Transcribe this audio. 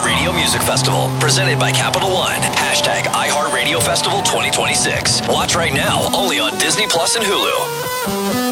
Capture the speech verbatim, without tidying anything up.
iHeartRadio Music Festival, presented by Capital One. Hashtag iHeartRadio Festival twenty twenty-six. Watch right now, only on Disney Plus and Hulu.